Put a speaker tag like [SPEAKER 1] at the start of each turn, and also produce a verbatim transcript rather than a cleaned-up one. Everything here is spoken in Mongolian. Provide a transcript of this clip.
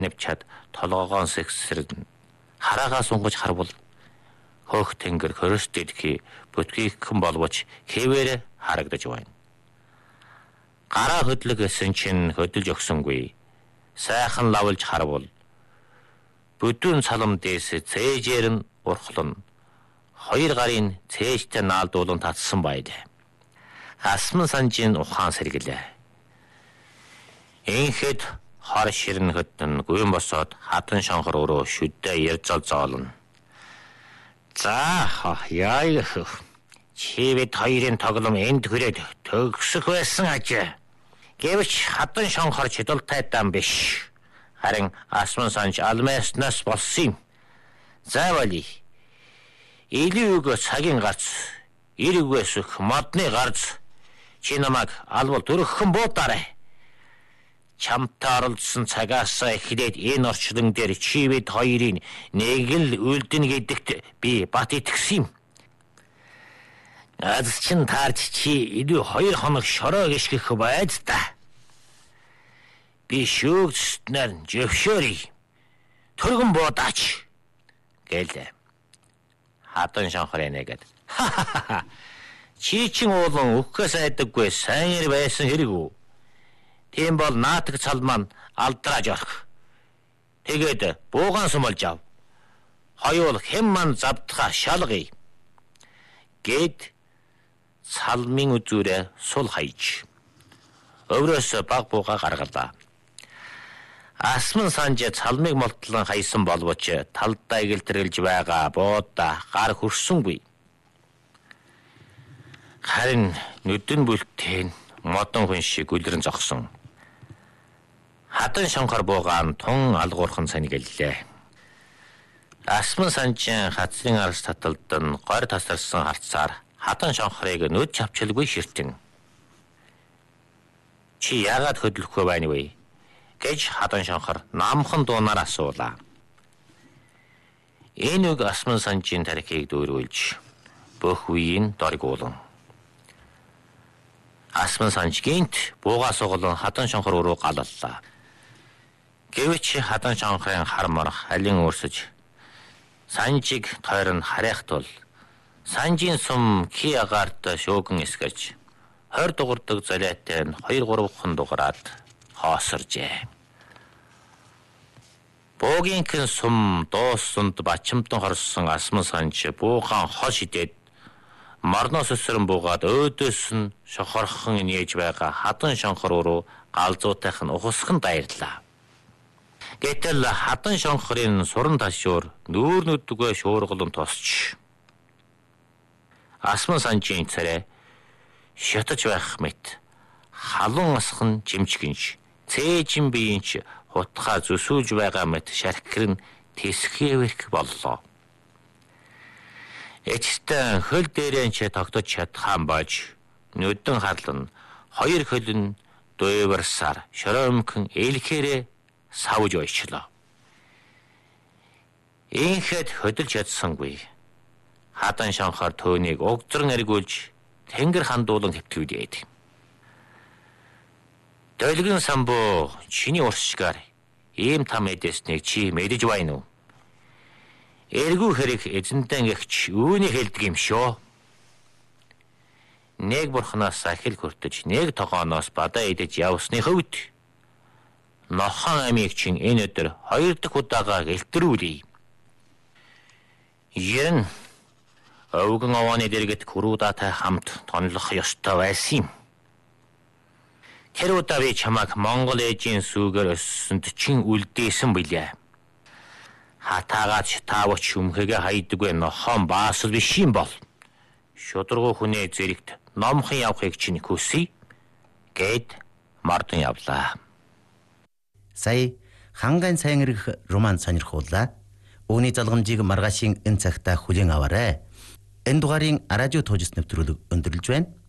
[SPEAKER 1] нэвчад толгоогоо сэгсэрэн хараагаа сунгаж харвал хөөх тэнгэр хөрөстэдхи бүтгийхэн боловч хэвээр харагдаж байна. Гараа хөдлөг гэсэн чинь хөдөлж өгсөнгүй. Сайхан лавлж харвал бүдүүн салам дээс цээжээр нь урхлон хоёр гарын цээжтэй наалдуулан татсан байд. Асман санжийн ухаан сэргэлээ. Инхэд хор ширэн хөтөн гүйн босоод хатан шонхор өрөө шүддээ ярьзал зоолно. За яа чивэд хоёрын тоглом энд хүрээд төгсөх байсан ажээ. Гэвч хатан шонхор чидултай дан биш. Харин асман санж алмааснаас болсон юм. Заавали илүү үг цагийн гарц эргвэс өх модны гарц чи намайг албал төрөхөн буудаарай. Чамтай оролцсон цагаас эхлээд энэ орчлон дээр чивэд хоёрын нэг л үлдэн гэдэгт би бат итгэсэн юм. Аз чин таарч чи илүү хоёр хоног шороо гიშгэх байд та. Би шүүгчнэр жөвшөөрий. Төргөн буудаач гэлээ. Хатан шонхор энэгэд. Чи чин уулан өгөхөөс айдаггүй сайн ир байсан хэрэг үү? Тийм бол наатаг цал маань алдрааж орох. Тэгээд буугаан сумолж ав. Хоёул хэм маань завдха шалгая. Гэд салмын үзүүрээ сул хайж өврөөс баг бууга гаргалаа. Асман санж цалмыг молтлон хайсан боловч талдаа гэлтэргэлж байгаа буудаа гар хөрсөнгүй. Харин нүдэн бүлтэн модон хүн шиг үлрэн зогсон. Хатан шонхор буугаан тун алгуурхан санигэллээ. Асман санжийн хацрын арс таталдан гор тасарсан харцаар хатан шонхорыг нүд чавчилгүй ширтэн. Чи яагаад хөдлөхгүй байна вэ? Гэж хатан шонхор намхан дуунаар асуулаа. Энэ үг асман санжийн тарихыг дүүрүүлж бүх үеийн доргуулан. Асман санж гинт буугаа сугалан хатан шонхор өрөө галаллаа. Гэвч хатан шонхорын хармар халин өөрсөж санжиг тойрон харайх тул санжийн сум ки агаарт шөөгөн эсгэж хойр дугурдаг золиотой нь хоёр гурван дугараад хоосоржээ. Буугийнхэн сум дууссанд бачимтан хорсон асман санж буугаан хол шидээд марноос өсрөн буугаад өөдөөс нь шохорхон нээж байгаа хатан шонхор өрөө галзуутайх нь ухасхан дайрлаа. Гэтэл хатан шонхорын суран ташуур нүүр нүдгүй шуургалан тосч асман санжийн царай шатаж байх мэт халуун асхан жимчгэнш цээжин биеинч хутгаа зүсүүлж байгаа мэт шархирн тэсхэвэрх боллоо. Эцэстэн хөл дээрэн ч тогтож чадхаан бож нүдэн харлан хоёр хөлн дуйварсаар шороомхон элхээрээ савж ойчлоо. Инхэд хөдөлж чадсангүй. Хатан шонхор төөнийг угзран эргүүлж тэнгэр хандуулан хэвтгүүлээд. Долгин самбуу чиний урсчгаар ийм там эдэснийг чи мэдэж байна уу? Эргүү хэрэг эзэнтэн гэгч үүний хэлдэг юм шүү. Нэг бурхнаас ахил хүртэж нэг тогооноос бадаа идэж явсны хөвд Нохон амийг чин энэ өдөр хоёр дахь удаага гэлтрүүлээ. Ерэн өвгөн овооны дэргэд хүрүүдатай хамт тонлох ёстой байсан юм. Тэр удаа би чамайг Монгол ээжийн сүүгээр өссөнд чин үлдээсэн билээ. Хатаагач таавч өмхэгээ хайдаггүй нохон баасал биш юм бол. Шудрагуу хүнээ зэрэгт номхон явахыг чинь хүсье гэд мардан явлаа.
[SPEAKER 2] Сая хангайн сайн ирэх роман сонирхууллаа. Үүний залгамжийг маргаашийн энэ цагта хүлээн аваарай. Энэ дугаарыг радио тоожс нэвтрүүлэг өндөрлөж байна.